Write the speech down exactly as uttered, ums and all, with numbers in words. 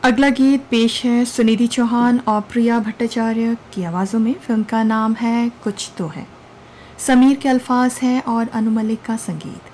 अगला गीत पेश है सुनिधि चौहान और प्रिया भट्टाचार्य की आवाज़ों में। फिल्म का नाम है कुछ तो है। समीर के अल्फाज हैं और अनु मलिक का संगीत।